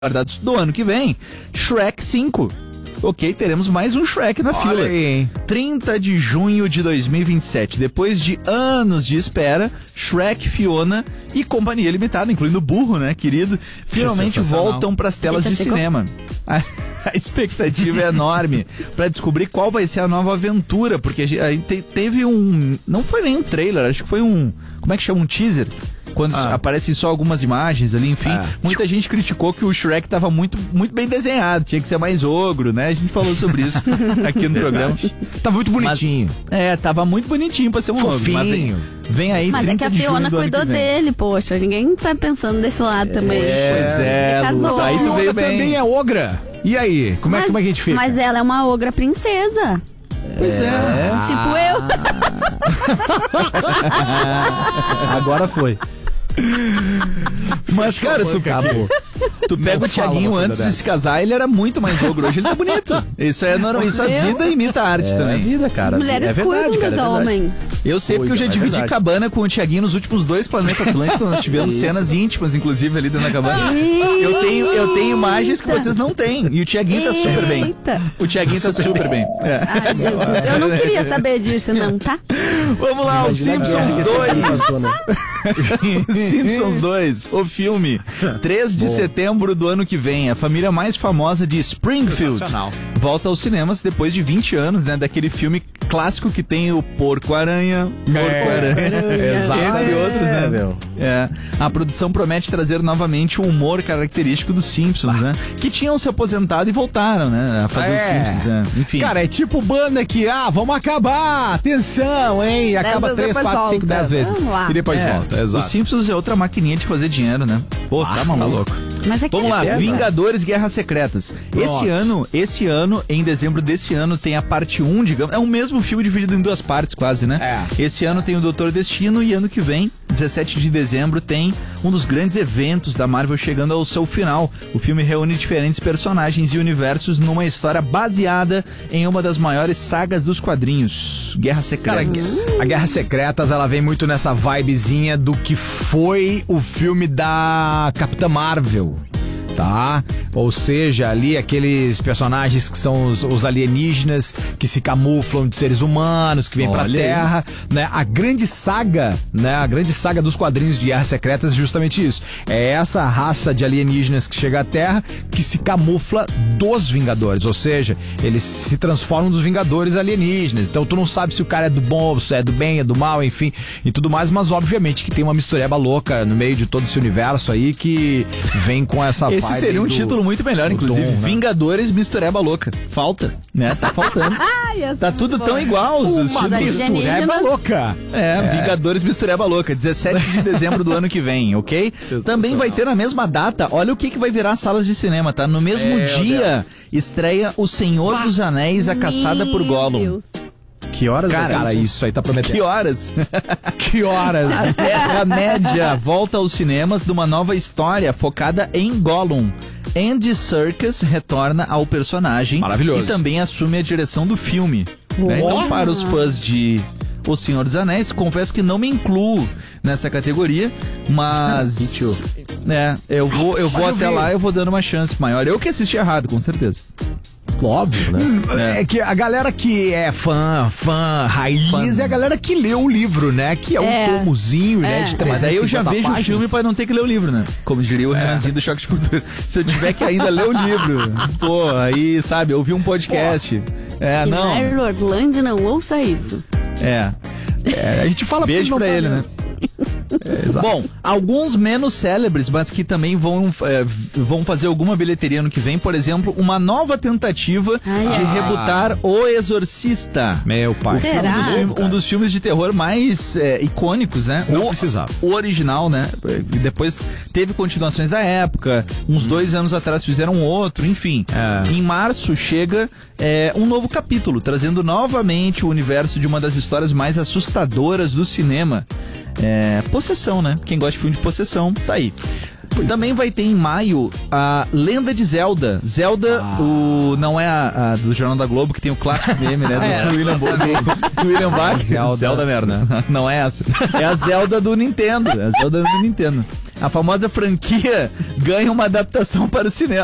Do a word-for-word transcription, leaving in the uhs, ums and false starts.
guardados do ano que vem, Shrek cinco. Ok, teremos mais um Shrek na Olha fila. aí, hein? trinta de junho de dois mil e vinte e sete. Depois de anos de espera, Shrek, Fiona e Companhia Limitada, incluindo o burro, né, querido, finalmente voltam para as telas de cinema. A, a expectativa é enorme para descobrir qual vai ser a nova aventura, porque a gente teve um... Não foi nem um trailer, acho que foi um... Como é que chama? Um teaser? Quando ah. aparecem só algumas imagens ali, enfim. Ah. Muita gente criticou que o Shrek tava muito, muito bem desenhado, tinha que ser mais ogro, né? A gente falou sobre isso aqui no programa. Tava muito bonitinho. Mas, é, tava muito bonitinho pra ser um fofinho. Ogro. Mas vem, vem aí mas é que a Fiona cuidou dele, poxa. Ninguém tá pensando desse lado também. É, pois é, Luz, aí tu veio bem. Também é ogra. E aí? Como, mas, é, como é que a gente fica? Mas ela é uma ogra princesa. Pois é. é. Tipo eu. Agora foi. Mas, cara, tu, acabou. tu pega não o Thiaguinho antes de se casar, ele era muito mais ogro. Hoje ele tá bonito. Isso é normal. Isso a vida imita a arte é também. É vida, cara. As mulheres é verdade, cuidam cara, dos é homens. Eu sei porque eu já é dividi verdade. cabana com o Thiaguinho nos últimos dois Planetas Atlântico. Nós tivemos Isso. cenas íntimas, inclusive, ali dentro da cabana. Eu tenho, eu tenho imagens que vocês não têm. E o Thiaguinho tá super bem. O Thiaguinho tá super bem. É. Ai, Jesus. Eu não queria saber disso, não, tá? Vamos lá, os Simpsons dois. Simpsons dois, o filme. três de setembro do ano que vem. A família mais famosa de Springfield volta aos cinemas depois de vinte anos, né? Daquele filme clássico que tem o Porco-Aranha. Porco-Aranha. Exato. Entre outros, né, meu? É. A produção promete trazer novamente o humor característico dos Simpsons, né? Que tinham se aposentado e voltaram, né? A fazer é. os Simpsons, né? Enfim. Cara, é tipo banda que, ah, vamos acabar. Atenção, hein? Acaba três, quatro, cinco, dez vezes. E depois é. volta. Exato. Os Simpsons é outra maquininha de fazer dinheiro, né? Pô, ah, tá maluco. Mas é Vamos lá, é Vingadores Guerras Secretas. Pronto. Esse ano, esse ano, em dezembro desse ano, tem a parte um, digamos. É o mesmo filme dividido em duas partes, quase, né? É. Esse ano tem o Doutor Destino e ano que vem, dezessete de dezembro, tem um dos grandes eventos da Marvel chegando ao seu final. O filme reúne diferentes personagens e universos numa história baseada em uma das maiores sagas dos quadrinhos, Guerras Secretas. Cara, a Guerras Secretas, ela vem muito nessa vibezinha do que foi o filme da Capitã Marvel. Tá? Ou seja, ali aqueles personagens que são os, os alienígenas que se camuflam de seres humanos, que vêm Olha pra aí. Terra, né? A grande saga, né? A grande saga dos quadrinhos de Guerras Secretas é justamente isso. É essa raça de alienígenas que chega à Terra que se camufla dos Vingadores, ou seja, eles se transformam dos Vingadores alienígenas. Então tu não sabe se o cara é do bom, se é do bem, é do mal, enfim, e tudo mais, mas obviamente que tem uma mistureba louca no meio de todo esse universo aí que vem com essa Esse seria um do, título muito melhor, inclusive. Tom, né? Vingadores Mistureba Louca. Falta, né? Tá faltando. Tá tudo tão igual. Os Uma mistureba louca. É, é, Vingadores Mistureba Louca. dezessete de dezembro do ano que vem, ok? Também vai ter na mesma data, olha o que, que vai virar salas de cinema, tá? No mesmo Meu dia, Deus. estreia O Senhor ah, dos Anéis, A Caçada por Gollum. Deus. Que horas, cara, cara isso? isso aí tá prometendo. Que horas? Que horas? A Terra-média volta aos cinemas de uma nova história focada em Gollum. Andy Serkis retorna ao personagem. Maravilhoso. E também assume a direção do filme. Né? Então, para os fãs de O Senhor dos Anéis, confesso que não me incluo nessa categoria, mas é, eu vou, eu vou até lá e eu vou dando uma chance maior. Eu que assisti errado, com certeza. Óbvio, né? É. é que a galera que é fã, fã, raiz, fã. é a galera que leu o livro, né? Que é, é. um tomozinho, é. né? De Mas aí eu já vejo páginas. o filme pra não ter que ler o livro, né? Como diria o é. Renanzinho do Choque de Cultura. Se eu tiver que ainda ler o livro, pô, aí, sabe, ouvir um podcast. Pô. É, e não. Mario Orlando, não ouça isso. É. é. A gente fala Beijo pra ele, né? É, Bom, alguns menos célebres, mas que também vão, é, vão fazer alguma bilheteria ano que vem. Por exemplo, uma nova tentativa ai, de ai. rebutar O Exorcista. Meu pai. Será? Um dos, filmes, um dos filmes de terror mais é, icônicos, né? Não o, precisava. O original, né? E depois teve continuações da época. Uns hum. dois anos atrás fizeram outro, enfim. É. Em março chega é, um novo capítulo, trazendo novamente o universo de uma das histórias mais assustadoras do cinema. É, possessão, né? Quem gosta de filme de possessão, tá aí. Pois Também é. vai ter em maio a Lenda de Zelda. Zelda, ah. o, não é a, a do Jornal da Globo, que tem o clássico meme, né? Do, é, do William, do, do William Bach. Zelda. Zelda merda. Não é essa. É a Zelda do Nintendo. É a Zelda do Nintendo. A famosa franquia ganha uma adaptação para o cinema.